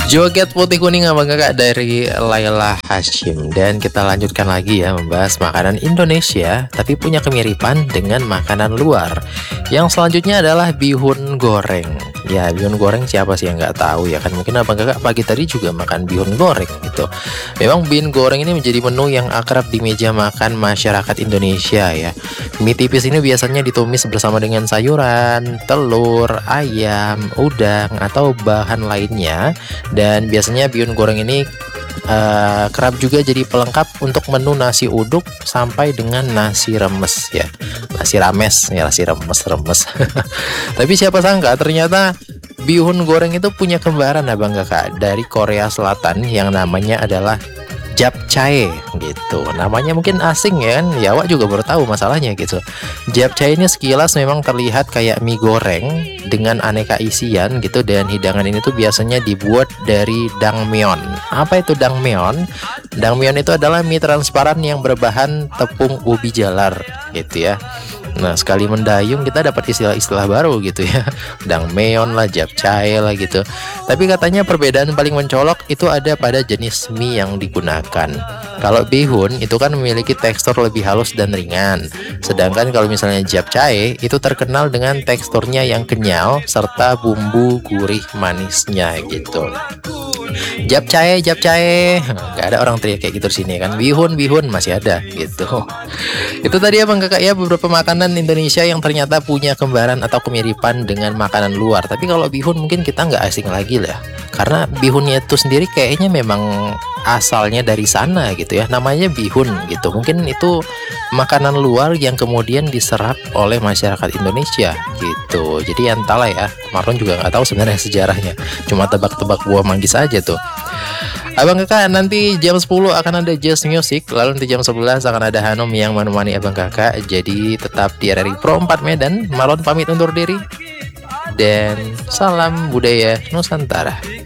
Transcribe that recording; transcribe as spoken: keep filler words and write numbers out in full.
Joget Putih Kuning Abang Kakak dari Laila Hasyim. Dan kita lanjutkan lagi ya membahas makanan Indonesia tapi punya kemiripan dengan makanan luar. Yang selanjutnya adalah bihun goreng. Ya, bihun goreng siapa sih yang nggak tahu ya kan? Mungkin Abang Kakak pagi tadi juga makan bihun goreng gitu. Memang bihun goreng ini menjadi menu yang akrab di meja makan masyarakat Indonesia ya. Mie tipis ini biasanya ditumis bersama dengan sayuran, telur, ayam, udang, atau bahan lainnya. Dan biasanya bihun goreng ini uh, kerap juga jadi pelengkap untuk menu nasi uduk sampai dengan nasi remes ya. Nasi rames ya, nasi remes-remes. Tapi siapa sangka ternyata bihun goreng itu punya kembaran Abang Kakak dari Korea Selatan yang namanya adalah japchae gitu. Namanya mungkin asing ya kan? Ya awak juga baru tahu masalahnya gitu. Japchae ini sekilas memang terlihat kayak mie goreng dengan aneka isian gitu, dan hidangan ini tuh biasanya dibuat dari dangmyeon. Apa itu dangmyeon? Dangmyeon itu adalah mie transparan yang berbahan tepung ubi jalar gitu ya. Nah, sekali mendayung kita dapat istilah-istilah baru gitu ya. Dangmyeon lah, japchae lah gitu. Tapi katanya perbedaan paling mencolok itu ada pada jenis mie yang digunakan. Kalau bihun itu kan memiliki tekstur lebih halus dan ringan. Sedangkan kalau misalnya japchae itu terkenal dengan teksturnya yang kenyal serta bumbu gurih manisnya gitu. Japchae, japchae, nggak ada orang teriak kayak gitu di sini kan. Bihun, bihun masih ada gitu. Itu tadi Abang Kakak ya beberapa makanan Indonesia yang ternyata punya kembaran atau kemiripan dengan makanan luar. Tapi kalau bihun mungkin kita nggak asing lagi lah, karena bihunnya itu sendiri kayaknya memang asalnya dari sana gitu ya. Namanya bihun gitu. Mungkin itu makanan luar yang kemudian diserap oleh masyarakat Indonesia gitu. Jadi entahlah ya, Marlon juga nggak tahu sebenarnya sejarahnya. Cuma tebak-tebak buah manggis aja tuh. Abang Kakak nanti jam sepuluh akan ada Just Music. Lalu nanti jam sebelas akan ada Hanum yang menemani Abang Kakak. Jadi tetap di R R I Pro empat Medan. Marlon pamit undur diri. Dan salam budaya Nusantara.